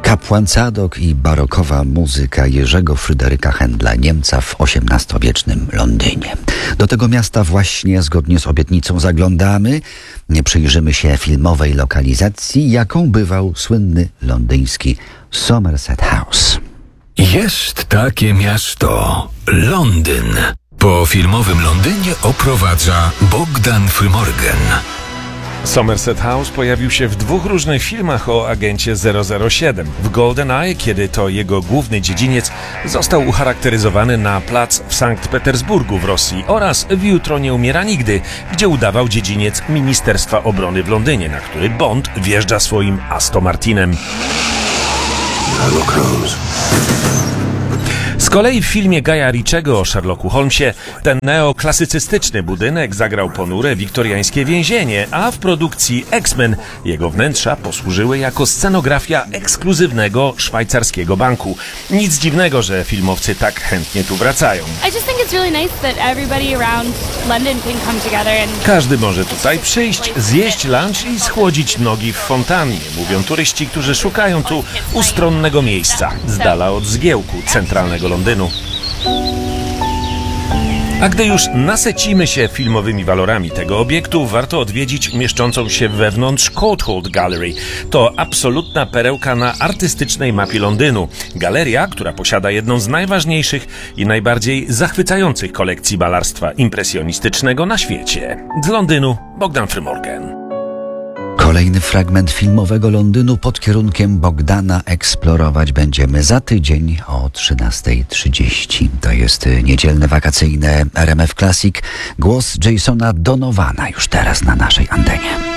Kapłan Cadok i barokowa muzyka Jerzego Fryderyka Händla, Niemca w XVIII-wiecznym Londynie. Do tego miasta właśnie zgodnie z obietnicą zaglądamy. Przyjrzymy się filmowej lokalizacji, jaką bywał słynny londyński Somerset House. Jest takie miasto, Londyn. Po filmowym Londynie oprowadza Bogdan Frymorgan. Somerset House pojawił się w 2 różnych filmach o agencie 007. W GoldenEye, kiedy to jego główny dziedziniec został ucharakteryzowany na plac w Sankt Petersburgu w Rosji, oraz w Jutro nie umiera nigdy, gdzie udawał dziedziniec Ministerstwa Obrony w Londynie, na który Bond wjeżdża swoim Aston Martinem. Z kolei w filmie Guya Ritchiego o Sherlocku Holmesie ten neoklasycystyczny budynek zagrał ponure wiktoriańskie więzienie, a w produkcji X-Men jego wnętrza posłużyły jako scenografia ekskluzywnego szwajcarskiego banku. Nic dziwnego, że filmowcy tak chętnie tu wracają. Każdy może tutaj przyjść, zjeść lunch i schłodzić nogi w fontannie, mówią turyści, którzy szukają tu ustronnego miejsca, z dala od zgiełku centralnego Londynu. A gdy już nasycimy się filmowymi walorami tego obiektu, warto odwiedzić mieszczącą się wewnątrz Courtauld Gallery. To absolutna perełka na artystycznej mapie Londynu. Galeria, która posiada jedną z najważniejszych i najbardziej zachwycających kolekcji malarstwa impresjonistycznego na świecie. Z Londynu Bogdan Frymorgan. Kolejny fragment filmowego Londynu pod kierunkiem Bogdana eksplorować będziemy za tydzień o 13:30. To jest niedzielne wakacyjne RMF Classic. Głos Jasona Donovana już teraz na naszej antenie.